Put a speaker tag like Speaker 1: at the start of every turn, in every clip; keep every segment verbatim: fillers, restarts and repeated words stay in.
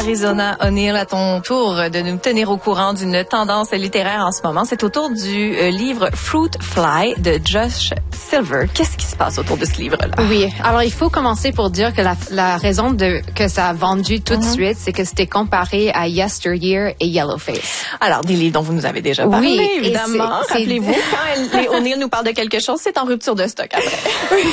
Speaker 1: Arizona O'Neill, à ton tour de nous tenir au courant d'une tendance littéraire en ce moment. C'est autour du euh, livre Fruit Fly de Josh Silver. Qu'est-ce qui se passe autour de ce livre-là?
Speaker 2: Oui. Alors, il faut commencer pour dire que la, la raison de que ça a vendu tout de
Speaker 1: mm-hmm.
Speaker 2: suite, c'est que c'était comparé à Yesteryear et Yellowface.
Speaker 1: Alors, des livres dont vous nous avez déjà parlé,
Speaker 2: oui,
Speaker 1: évidemment.
Speaker 2: C'est,
Speaker 1: Rappelez-vous, quand les O'Neill nous parlent de quelque chose, c'est en rupture de stock après.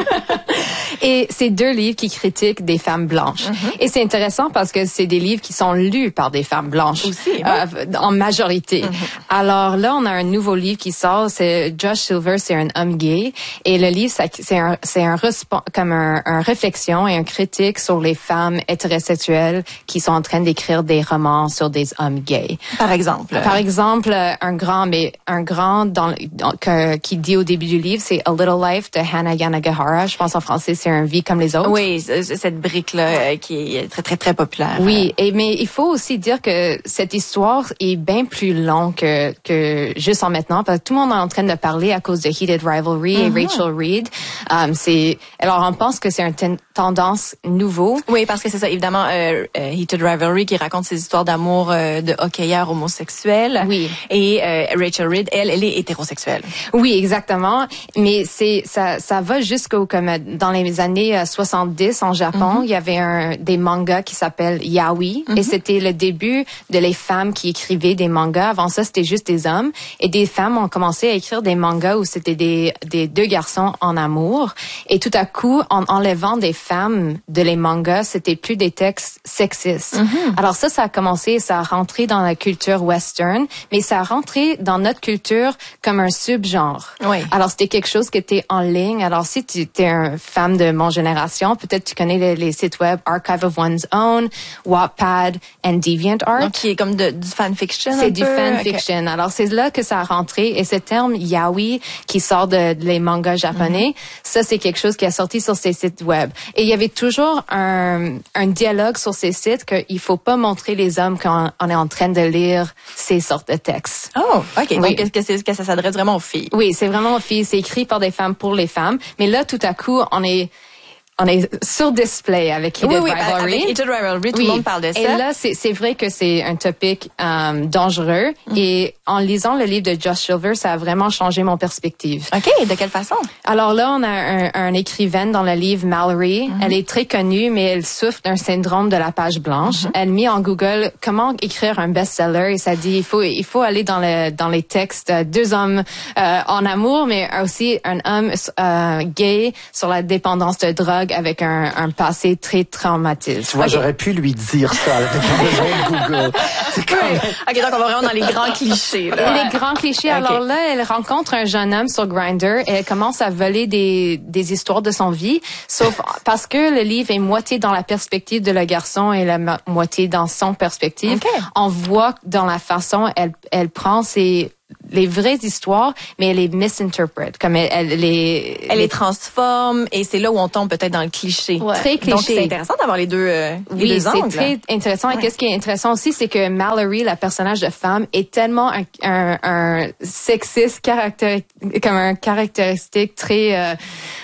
Speaker 2: Et c'est deux livres qui critiquent des femmes blanches. Mm-hmm. Et c'est intéressant parce que c'est des livres qui sont lus par des femmes blanches.
Speaker 1: Aussi, ouais.
Speaker 2: euh, en majorité. Mm-hmm. Alors là, on a un nouveau livre qui sort. C'est Josh Silver, c'est un homme gay. Et le livre, ça, c'est un, c'est un comme un, un réflexion et un critique sur les femmes hétérosexuelles qui sont en train d'écrire des romans sur des hommes gays.
Speaker 1: Par exemple.
Speaker 2: Par exemple, un grand, mais un grand dans, dans que, qui dit au début du livre, c'est A Little Life de Hannah Yanagihara. Je pense en français, c'est un vie comme les autres.
Speaker 1: Oui, cette brique-là qui est très, très, très populaire.
Speaker 2: Oui, et mais il faut aussi dire que cette histoire est bien plus longue que, que juste en maintenant, parce que tout le monde est en train de parler à cause de Heated Rivalry mm-hmm. et Rachel Reed. Um, c'est, alors on pense que c'est une ten- tendance nouveau.
Speaker 1: Oui, parce que c'est ça, évidemment, euh, euh, Heated Rivalry qui raconte ses histoires d'amour euh, de hockeyeurs homosexuels.
Speaker 2: Oui.
Speaker 1: Et euh, Rachel Reed, elle, elle est hétérosexuelle.
Speaker 2: Oui, exactement. Mais c'est ça, ça va jusqu'au comme dans les années soixante-dix en Japon, mm-hmm. il y avait un des mangas qui s'appelle Yaoi mm-hmm. et c'était le début de les femmes qui écrivaient des mangas. Avant ça, c'était juste des hommes et des femmes ont commencé à écrire des mangas où c'était des des deux garçons en amour. Et tout à coup, en enlevant des femmes de les mangas, c'était plus des textes sexistes. Mm-hmm. Alors ça, ça a commencé, ça a rentré dans la culture western, mais ça a rentré dans notre culture comme un subgenre.
Speaker 1: Oui.
Speaker 2: Alors c'était quelque chose qui était en ligne. Alors si tu es une femme de mon génération, peut-être tu connais les, les sites web Archive of One's Own, Wattpad and DeviantArt.
Speaker 1: Donc qui est comme de, du fanfiction.
Speaker 2: C'est du fanfiction. Okay. Alors c'est là que ça a rentré et ce terme yaoi qui sort de, de les mangas japonais, mm-hmm. ça c'est quelque chose qui a sorti sur ces sites web. Et il y avait toujours un, un dialogue sur ces sites qu'il faut pas montrer les hommes quand on est en train de lire ces sortes de textes.
Speaker 1: Oh, ok.
Speaker 2: Oui.
Speaker 1: Donc est-ce que, c'est, que ça s'adresse vraiment aux filles?
Speaker 2: Oui, c'est vraiment aux filles. C'est écrit par des femmes pour les femmes. Mais là, tout à coup, on est on est sur display avec Heated
Speaker 1: oui, oui,
Speaker 2: Rivalry.
Speaker 1: Avec Heated Rivalry, tout oui. le monde parle de ça.
Speaker 2: Et là, c'est, c'est vrai que c'est un topic um, dangereux. Mm. Et en lisant le livre de Josh Silver, ça a vraiment changé mon perspective.
Speaker 1: OK, de quelle façon?
Speaker 2: Alors là, on a un, un écrivaine dans le livre, Mallory. Mm-hmm. Elle est très connue, mais elle souffre d'un syndrome de la page blanche. Mm-hmm. Elle met en Google comment écrire un best-seller et ça dit il faut il faut aller dans le dans les textes euh, deux hommes euh, en amour, mais aussi un homme euh, gay sur la dépendance de drogue avec un, un passé très traumatisé.
Speaker 3: Tu vois, okay. J'aurais pu lui dire ça avec un Google.
Speaker 1: C'est quand même... OK, donc on va vraiment dans les grands clichés. Là.
Speaker 2: Les grands clichés. Okay. Alors là, elle rencontre un jeune homme sur Grindr et elle commence à voler des, des histoires de son vie, sauf parce que le livre est moitié dans la perspective de le garçon et la mo- moitié dans son perspective. Okay. On voit dans la façon elle, elle prend ses... les vraies histoires, mais elle les misinterprète, comme elle, elle les...
Speaker 1: Elle les transforme, et c'est là où on tombe peut-être dans le cliché.
Speaker 2: Ouais. Très cliché.
Speaker 1: Donc, c'est intéressant d'avoir les deux, euh, les
Speaker 2: oui,
Speaker 1: deux angles.
Speaker 2: Oui, c'est très intéressant. Ouais. Et qu'est-ce qui est intéressant aussi, c'est que Mallory, la personnage de femme, est tellement un, un, un sexiste, caractéri- comme un caractéristique très... Euh,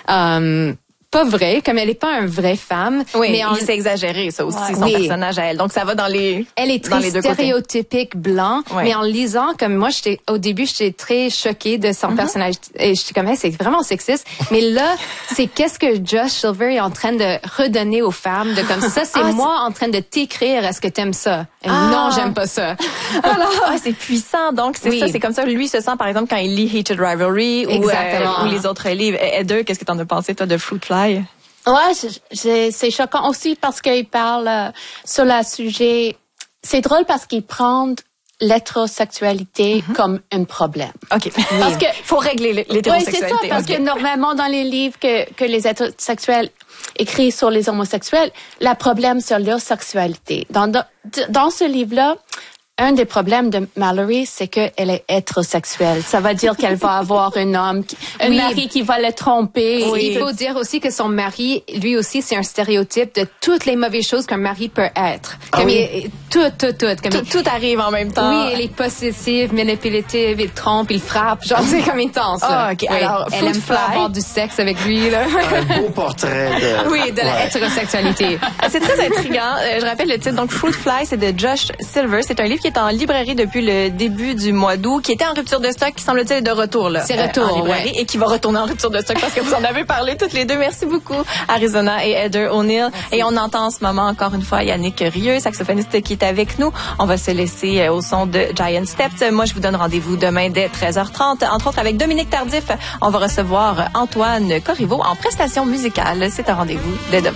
Speaker 2: um, pas vrai, comme elle est pas une vraie femme.
Speaker 1: Oui,
Speaker 2: mais en...
Speaker 1: c'est exagéré, ça aussi,
Speaker 2: ouais.
Speaker 1: son
Speaker 2: oui.
Speaker 1: personnage à elle. Donc, ça va dans les
Speaker 2: Elle est très stéréotypique blanc, ouais. mais en lisant, comme moi, j'étais au début, j'étais très choquée de son mm-hmm. personnage. Et j'étais comme, hey, c'est vraiment sexiste. Mais là, c'est qu'est-ce que Josh Silver est en train de redonner aux femmes, de comme ça, c'est ah, moi c'est... en train de t'écrire, est-ce que t'aimes ça? Et ah. Non, j'aime pas ça.
Speaker 1: Alors, ah, c'est puissant. Donc, c'est oui. ça, c'est comme ça. Lui se sent, par exemple, quand il lit Heated Rivalry ou, euh, ou les autres livres. Heather, qu'est-ce que t'en as pensé, toi, de Fruit Fly?
Speaker 4: Ouais, je, je, c'est choquant aussi parce qu'il parle euh, sur le sujet. C'est drôle parce qu'il prend l'hétérosexualité mm-hmm. comme un problème.
Speaker 1: OK. Parce que faut régler l'hétérosexualité.
Speaker 4: Oui, c'est ça, parce okay. que normalement dans les livres que que les hétérosexuels écrivent sur les homosexuels, le problème c'est leur sexualité. Dans dans, dans ce livre-là, un des problèmes de Mallory, c'est qu'elle est hétérosexuelle. Ça veut dire qu'elle va avoir un homme, qui, un oui. mari qui va la tromper.
Speaker 2: Oui. Il faut dire aussi que son mari, lui aussi, c'est un stéréotype de toutes les mauvaises choses qu'un mari peut être. Comme ah oui. il, tout, tout, tout. Comme
Speaker 1: tout,
Speaker 2: il...
Speaker 1: tout arrive en même temps.
Speaker 2: Oui, elle est possessive, manipulative, il trompe, il frappe. Genre, c'est comme intense.
Speaker 1: Ah, OK.
Speaker 2: Oui.
Speaker 1: Alors,
Speaker 2: elle aime
Speaker 1: Fly.
Speaker 2: pas avoir du sexe avec lui, là.
Speaker 3: Un beau portrait de...
Speaker 2: Oui, de la
Speaker 3: Ouais.
Speaker 2: hétérosexualité.
Speaker 1: C'est très intriguant. Euh, je rappelle le titre. Donc, Fruit Fly, c'est de Josh Silver. C'est un livre qui est en librairie depuis le début du mois d'août, qui était en rupture de stock, qui semble-t-il est de retour, là.
Speaker 2: C'est retour,
Speaker 1: euh, en librairie,
Speaker 2: ouais.
Speaker 1: et qui va retourner en rupture de stock parce que vous en avez parlé toutes les deux. Merci beaucoup, Arizona et Heather O'Neill. Et on entend en ce moment encore une fois Yannick Rieu, saxophoniste qui est avec nous. On va se laisser euh, au son de Giant Steps. Moi, je vous donne rendez-vous demain dès treize heures trente, entre autres avec Dominique Tardif. On va recevoir Antoine Corriveau en prestation musicale. C'est un rendez-vous dès demain.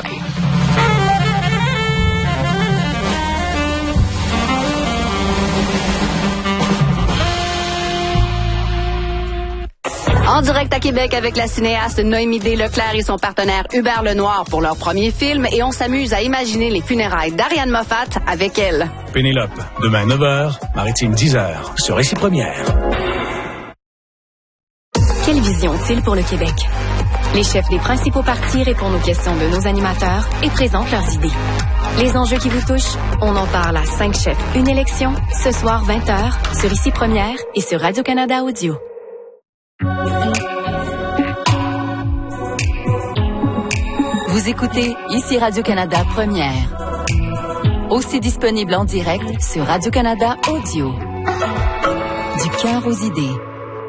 Speaker 5: En direct à Québec avec la cinéaste Noémie D. Leclerc et son partenaire Hubert Lenoir pour leur premier film et on s'amuse à imaginer les funérailles d'Ariane Moffat avec elle.
Speaker 6: Pénélope, demain neuf heures, Maritime dix heures, sur Ici Première.
Speaker 7: Quelle vision ont-ils pour le Québec? Les chefs des principaux partis répondent aux questions de nos animateurs et présentent leurs idées. Les enjeux qui vous touchent, on en parle à cinq chefs, une élection, ce soir vingt heures, sur Ici Première et sur Radio-Canada Audio.
Speaker 8: Vous écoutez Ici Radio-Canada Première. Aussi disponible en direct sur Radio-Canada Audio. Du cœur aux idées.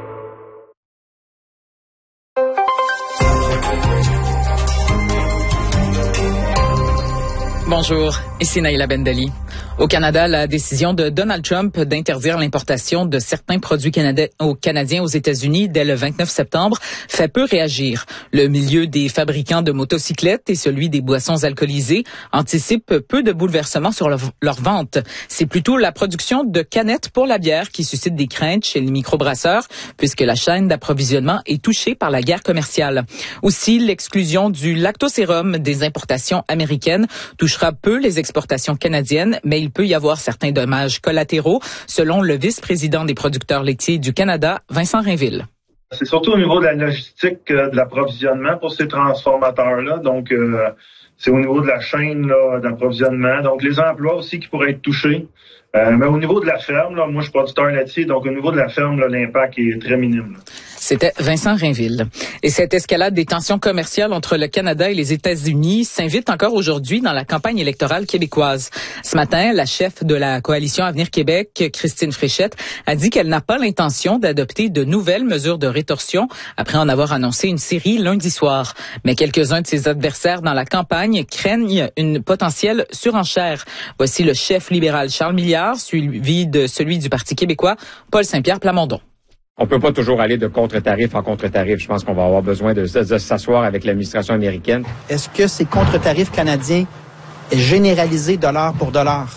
Speaker 9: Bonjour, ici Naïla Bendali. Au Canada, la décision de Donald Trump d'interdire l'importation de certains produits canadiens aux Canadiens aux États-Unis dès le vingt-neuf septembre fait peu réagir. Le milieu des fabricants de motocyclettes et celui des boissons alcoolisées anticipent peu de bouleversements sur leur, leur vente. C'est plutôt la production de canettes pour la bière qui suscite des craintes chez les microbrasseurs puisque la chaîne d'approvisionnement est touchée par la guerre commerciale. Aussi, l'exclusion du lactosérum des importations américaines touchera peu les exportations canadiennes, mais il peut y avoir certains dommages collatéraux, selon le vice-président des producteurs laitiers du Canada, Vincent Rainville.
Speaker 10: C'est surtout au niveau de la logistique euh, de l'approvisionnement pour ces transformateurs-là. Donc, euh, c'est au niveau de la chaîne là, d'approvisionnement. Donc, les emplois aussi qui pourraient être touchés. Euh, mais au niveau de la ferme, là, moi, je suis producteur laitier, donc au niveau de la ferme, là, l'impact est très minime. Là.
Speaker 9: C'était Vincent Rainville. Et cette escalade des tensions commerciales entre le Canada et les États-Unis s'invite encore aujourd'hui dans la campagne électorale québécoise. Ce matin, la chef de la coalition Avenir Québec, Christine Fréchette, a dit qu'elle n'a pas l'intention d'adopter de nouvelles mesures de rétorsion après en avoir annoncé une série lundi soir. Mais quelques-uns de ses adversaires dans la campagne craignent une potentielle surenchère. Voici le chef libéral Charles Milliard, suivi de celui du Parti québécois, Paul Saint-Pierre Plamondon.
Speaker 11: On peut pas toujours aller de contre-tarif en contre-tarif. Je pense qu'on va avoir besoin de, de, de s'asseoir avec l'administration américaine.
Speaker 12: Est-ce que ces contre-tarifs canadiens généralisés dollar pour dollar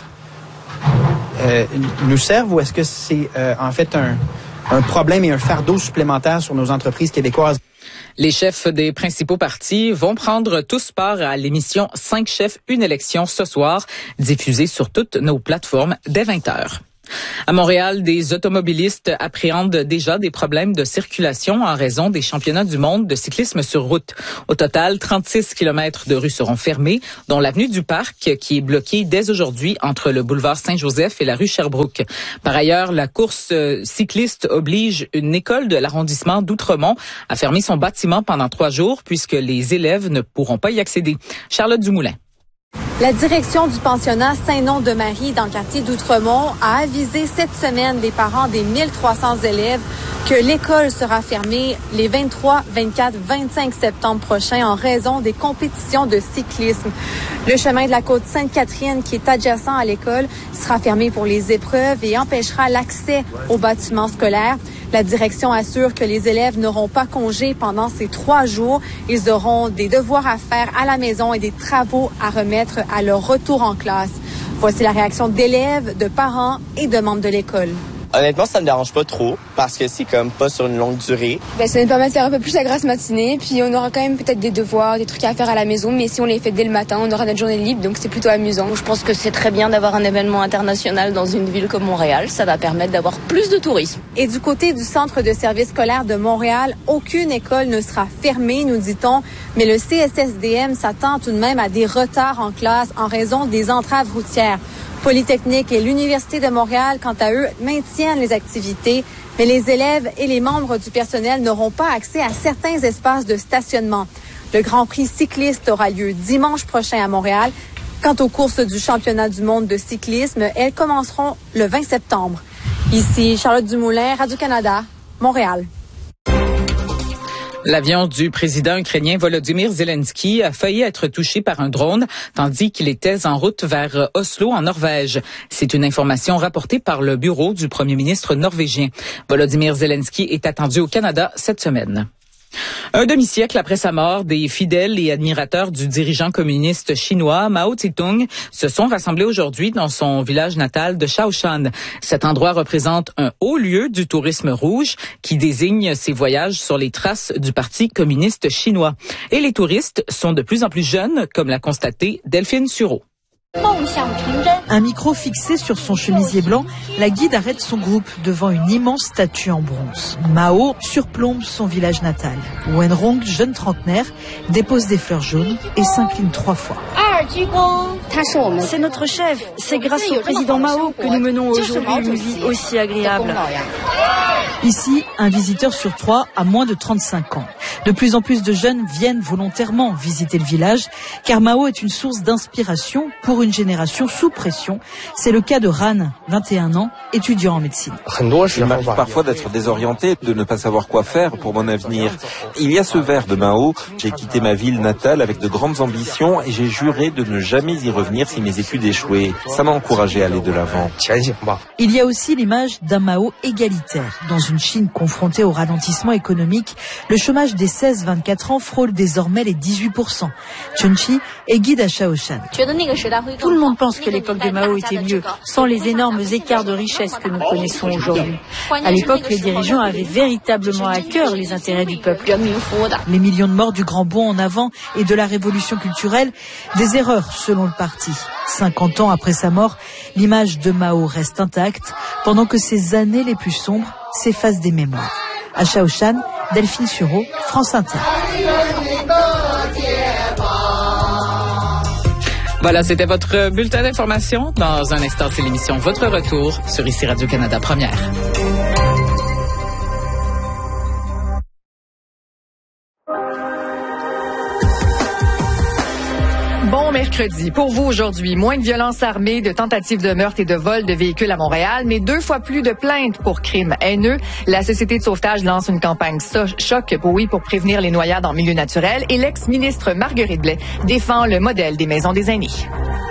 Speaker 12: euh, nous servent ou est-ce que c'est euh, en fait un, un problème et un fardeau supplémentaire sur nos entreprises québécoises?
Speaker 9: Les chefs des principaux partis vont prendre tous part à l'émission cinq chefs, une élection ce soir, diffusée sur toutes nos plateformes dès vingt heures. À Montréal, des automobilistes appréhendent déjà des problèmes de circulation en raison des championnats du monde de cyclisme sur route. Au total, trente-six kilomètres de rues seront fermés, dont l'avenue du Parc, qui est bloquée dès aujourd'hui entre le boulevard Saint-Joseph et la rue Sherbrooke. Par ailleurs, la course cycliste oblige une école de l'arrondissement d'Outremont à fermer son bâtiment pendant trois jours puisque les élèves ne pourront pas y accéder. Charlotte Dumoulin.
Speaker 13: La direction du pensionnat Saint-Nom-de-Marie dans le quartier d'Outremont a avisé cette semaine les parents des mille trois cents élèves que l'école sera fermée les vingt-trois, vingt-quatre, vingt-cinq septembre prochains en raison des compétitions de cyclisme. Le chemin de la côte Sainte-Catherine, qui est adjacent à l'école, sera fermé pour les épreuves et empêchera l'accès aux bâtiments scolaires. La direction assure que les élèves n'auront pas congé pendant ces trois jours. Ils auront des devoirs à faire à la maison et des travaux à remettre à leur retour en classe. Voici la réaction d'élèves, de parents et de membres de l'école.
Speaker 14: Honnêtement, ça me dérange pas trop parce que c'est comme pas sur une longue durée.
Speaker 15: Ben, ça nous permet de faire un peu plus la grasse matinée, puis on aura quand même peut-être des devoirs, des trucs à faire à la maison, mais si on les fait dès le matin, on aura notre journée libre, donc c'est plutôt amusant.
Speaker 16: Je pense que c'est très bien d'avoir un événement international dans une ville comme Montréal. Ça va permettre d'avoir plus de tourisme.
Speaker 13: Et du côté du Centre de services scolaires de Montréal, aucune école ne sera fermée, nous dit-on, mais le C S S D M s'attend tout de même à des retards en classe en raison des entraves routières. Polytechnique et l'Université de Montréal, quant à eux, maintiennent les activités, mais les élèves et les membres du personnel n'auront pas accès à certains espaces de stationnement. Le Grand Prix cycliste aura lieu dimanche prochain à Montréal. Quant aux courses du championnat du monde de cyclisme, elles commenceront le vingt septembre. Ici, Charlotte Dumoulin, Radio-Canada, Montréal.
Speaker 9: L'avion du président ukrainien Volodymyr Zelensky a failli être touché par un drone tandis qu'il était en route vers Oslo en Norvège. C'est une information rapportée par le bureau du premier ministre norvégien. Volodymyr Zelensky est attendu au Canada cette semaine. Un demi-siècle après sa mort, des fidèles et admirateurs du dirigeant communiste chinois Mao Tse-tung se sont rassemblés aujourd'hui dans son village natal de Shaoshan. Cet endroit représente un haut lieu du tourisme rouge qui désigne ses voyages sur les traces du Parti communiste chinois. Et les touristes sont de plus en plus jeunes, comme l'a constaté Delphine Sureau.
Speaker 17: Un micro fixé sur son chemisier blanc, la guide arrête son groupe devant une immense statue en bronze. Mao surplombe son village natal. Wenrong, jeune trentenaire, dépose des fleurs jaunes et s'incline trois fois.
Speaker 18: C'est notre chef. C'est grâce au président Mao que nous menons aujourd'hui une vie aussi agréable.
Speaker 17: Ici, un visiteur sur trois a moins de trente-cinq ans. De plus en plus de jeunes viennent volontairement visiter le village, car Mao est une source d'inspiration pour une génération sous pression. C'est le cas de Ran, vingt et un ans, étudiant en médecine.
Speaker 19: Il m'arrive parfois d'être désorienté, de ne pas savoir quoi faire pour mon avenir. Il y a ce vers de Mao, j'ai quitté ma ville natale avec de grandes ambitions et j'ai juré de ne jamais y revenir si mes études échouaient. Ça m'a encouragé à aller de l'avant.
Speaker 17: Il y a aussi l'image d'un Mao égalitaire. Dans une Chine confrontée au ralentissement économique, le chômage des seize vingt-quatre ans frôle désormais les dix-huit pour cent. Chun-Chi est guide à Shaoshan.
Speaker 18: Tout le monde pense que l'époque de Mao était mieux, sans les énormes écarts de richesse que nous connaissons aujourd'hui. À l'époque, les dirigeants avaient véritablement à cœur les intérêts du peuple.
Speaker 17: Les millions de morts du grand bond en avant et de la révolution culturelle, des erreurs selon le parti. cinquante ans après sa mort, l'image de Mao reste intacte, pendant que ses années les plus sombres s'effacent des mémoires. À Shaoshan, Delphine Sureau, France Inter.
Speaker 9: Voilà, c'était votre bulletin d'information. Dans un instant, c'est l'émission Votre Retour sur ici Radio-Canada Première.
Speaker 20: Bon mercredi. Pour vous aujourd'hui, moins de violences armées, de tentatives de meurtre et de vol de véhicules à Montréal, mais deux fois plus de plaintes pour crimes haineux. La Société de sauvetage lance une campagne so- choc pour, oui, pour prévenir les noyades en milieu naturel et l'ex-ministre Marguerite Blais défend le modèle des maisons des aînés.